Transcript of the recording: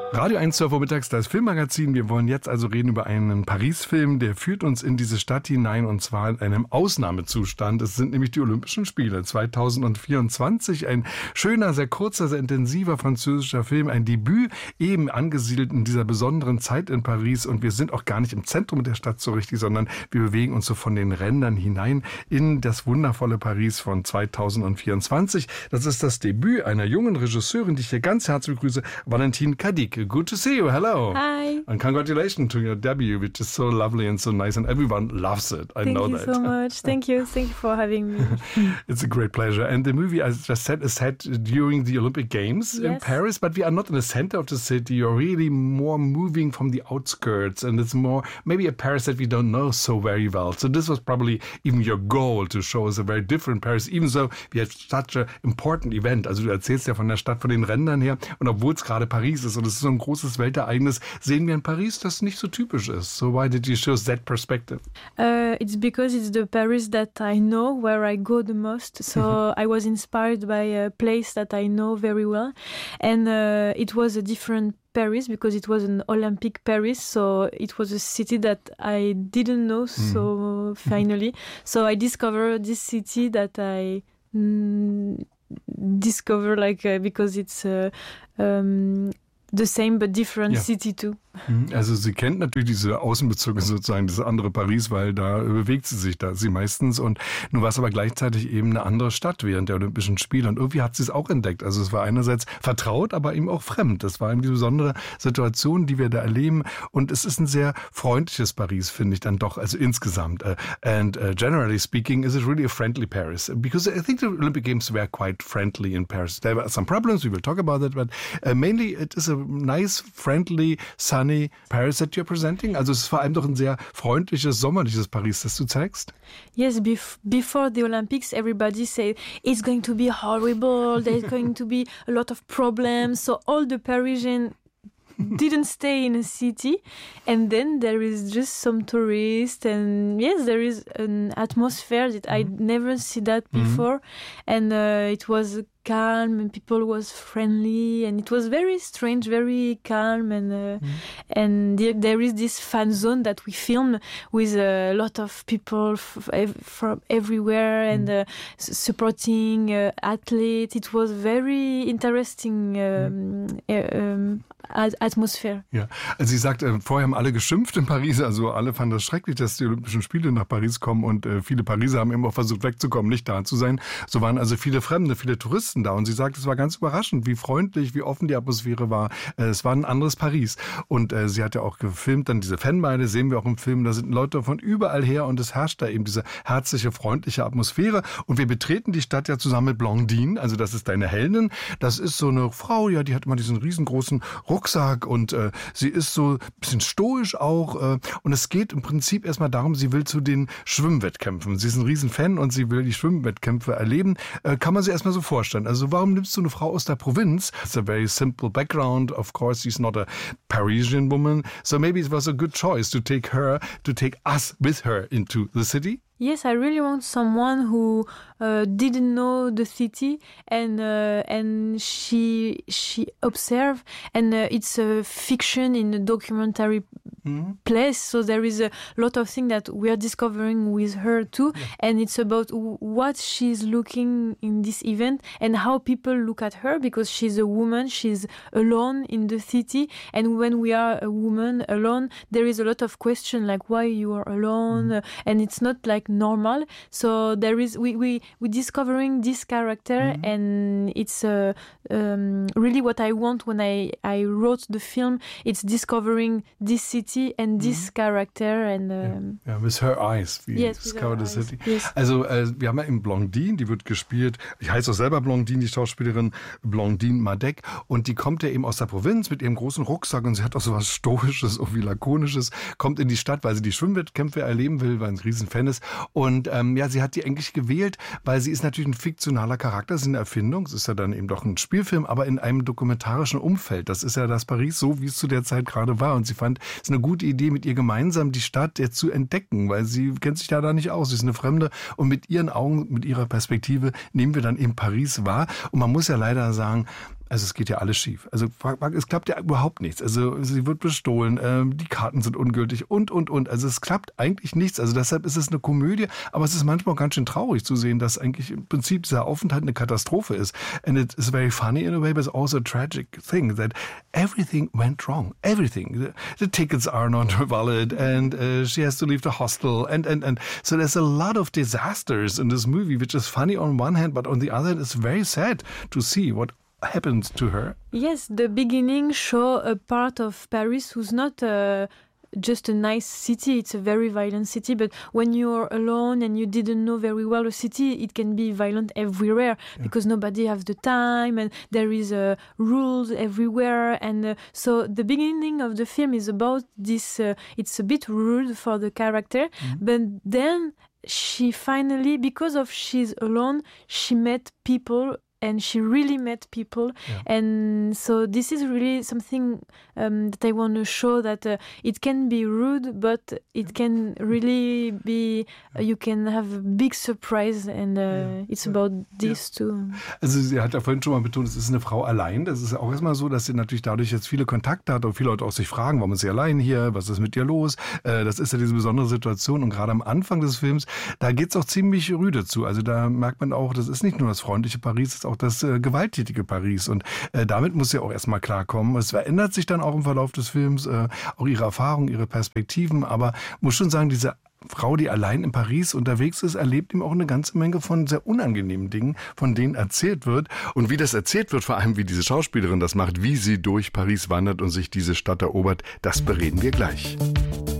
Radio 1, 12 Uhr mittags, das Filmmagazin. Wir wollen jetzt also reden über einen Paris-Film, der führt uns in diese Stadt hinein und zwar in einem Ausnahmezustand. Es sind nämlich die Olympischen Spiele 2024. Ein schöner, sehr kurzer, sehr intensiver französischer Film. Ein Debüt, eben angesiedelt in dieser besonderen Zeit in Paris. Und wir sind auch gar nicht im Zentrum der Stadt so richtig, sondern wir bewegen uns so von den Rändern hinein in das wundervolle Paris von 2024. Das ist das Debüt einer jungen Regisseurin, die ich hier ganz herzlich begrüße, Valentine Cadic. Good to see you. Hello. Hi. And congratulations to your debut, which is so lovely and so nice, and everyone loves it. I know that. Thank you so much. Thank you for having me. It's a great pleasure. And the movie, as I just said, is set during the Olympic Games in Paris, but we are not in the center of the city. You're really more moving from the outskirts, and it's more maybe a Paris that we don't know so very well. So this was probably even your goal, to show us a very different Paris, even though we had such an important event. Also du erzählst ja von der Stadt, von den Rändern her, und obwohl es gerade Paris ist und es ist so ein großes Weltereignis, sehen wir in Paris, das nicht so typisch ist. So why did you choose that perspective? It's because it's the Paris that I know, where I go the most. So I was inspired by a place that I know very well. And it was a different Paris because it was an Olympic Paris. So it was a city that I didn't know so finally. So I discovered this city that I discover because it's the same but different city too. Also sie kennt natürlich diese Außenbezirke sozusagen, das andere Paris, weil da bewegt sie meistens. Und nun war es aber gleichzeitig eben eine andere Stadt während der Olympischen Spiele. Und irgendwie hat sie es auch entdeckt. Also es war einerseits vertraut, aber eben auch fremd. Das war eben die besondere Situation, die wir da erleben. Und es ist ein sehr freundliches Paris, finde ich dann doch, also insgesamt. And generally speaking, is it really a friendly Paris? Because I think the Olympic Games were quite friendly in Paris. There were some problems, we will talk about that, but mainly it is a nice, friendly, sunny Paris that you're presenting? Also es ist vor allem doch ein sehr freundliches, sommerliches Paris, das du zeigst? Yes, before the Olympics, everybody said it's going to be horrible, there's going to be a lot of problems, so all the Parisians didn't stay in a city, and then there is just some tourists, and yes, there is an atmosphere that I never see that before, and it was calm and people was friendly and it was very strange, very calm, and there is this fan zone that we film with a lot of people from everywhere and supporting athletes. It was very interesting Atmosphäre. Ja, also sie sagt, vorher haben alle geschimpft in Paris, also alle fanden das schrecklich, dass die Olympischen Spiele nach Paris kommen und viele Pariser haben immer versucht wegzukommen, nicht da zu sein. So waren also viele Fremde, viele Touristen da und sie sagt, es war ganz überraschend, wie freundlich, wie offen die Atmosphäre war. Es war ein anderes Paris und sie hat ja auch gefilmt, dann diese Fanmeile, sehen wir auch im Film, da sind Leute von überall her und es herrscht da eben diese herzliche, freundliche Atmosphäre und wir betreten die Stadt ja zusammen mit Blandine, also das ist deine Heldin, das ist so eine Frau, ja, die hat immer diesen riesengroßen Rucksack und sie ist so ein bisschen stoisch auch und es geht im Prinzip erstmal darum, sie will zu den Schwimmwettkämpfen. Sie ist ein Riesenfan und sie will die Schwimmwettkämpfe erleben. Kann man sich erstmal so vorstellen. Also warum nimmst du eine Frau aus der Provinz? It's a very simple background. Of course, she's not a Parisian woman. So maybe it was a good choice to take us with her into the city. Yes, I really want someone who didn't know the city and she observed, and it's a fiction in a documentary place, so there is a lot of things that we are discovering with her too, and it's about what she's looking in this event and how people look at her, because she's a woman, she's alone in the city, and when we are a woman alone, there is a lot of question like why you are alone, and it's not like normal. So there is we discovering this character, and it's really what I want when I wrote the film. It's discovering this city and this character and with her eyes, we discover the city. Yes. Also wir haben ja eben Blandine, die wird gespielt. Ich heiße auch selber Blandine, die Schauspielerin Blandine Madec, und die kommt ja eben aus der Provinz mit ihrem großen Rucksack und sie hat auch so was Stoisches, irgendwie Lakonisches, kommt in die Stadt, weil sie die Schwimmwettkämpfe erleben will, weil sie ein Riesenfan ist. Und sie hat die eigentlich gewählt, weil sie ist natürlich ein fiktionaler Charakter, es ist eine Erfindung, es ist ja dann eben doch ein Spielfilm, aber in einem dokumentarischen Umfeld. Das ist ja das Paris, so wie es zu der Zeit gerade war. Und sie fand, es ist eine gute Idee, mit ihr gemeinsam die Stadt jetzt zu entdecken, weil sie kennt sich da nicht aus. Sie ist eine Fremde und mit ihren Augen, mit ihrer Perspektive nehmen wir dann eben Paris wahr. Und man muss ja leider sagen, Also es geht ja alles schief. Also es klappt ja überhaupt nichts. Also sie wird bestohlen, die Karten sind ungültig und. Also es klappt eigentlich nichts. Also deshalb ist es eine Komödie, aber es ist manchmal auch ganz schön traurig zu sehen, dass eigentlich im Prinzip dieser Aufenthalt eine Katastrophe ist. And it is very funny in a way, but it's also a tragic thing that everything went wrong. Everything. The tickets are not valid and she has to leave the hostel and so there's a lot of disasters in this movie, which is funny on one hand, but on the other hand it's very sad to see what happened to her. Yes, the beginning show a part of Paris who's not just a nice city. It's a very violent city, but when you're alone and you didn't know very well a city, it can be violent everywhere because nobody has the time and there is rules everywhere. And so the beginning of the film is about this. It's a bit rude for the character, but then she finally, because of she's alone, she met people. And she really met people. And so this is really something that I want to show, that it can be rude, but it can really be, you can have a big surprise and it's about this too. Also sie hat ja vorhin schon mal betont, es ist eine Frau allein. Das ist auch erstmal so, dass sie natürlich dadurch jetzt viele Kontakte hat und viele Leute auch sich fragen, warum ist sie allein hier, was ist mit ihr los? Das ist ja diese besondere Situation und gerade am Anfang des Films, da geht's auch ziemlich rüde zu. Also da merkt man auch, das ist nicht nur das freundliche Paris, es ist auch das gewalttätige Paris. Und damit muss sie auch erstmal klarkommen. Es verändert sich dann auch im Verlauf des Films, auch ihre Erfahrungen, ihre Perspektiven. Aber muss schon sagen, diese Frau, die allein in Paris unterwegs ist, erlebt ihm auch eine ganze Menge von sehr unangenehmen Dingen, von denen erzählt wird. Und wie das erzählt wird, vor allem wie diese Schauspielerin das macht, wie sie durch Paris wandert und sich diese Stadt erobert, das bereden wir gleich.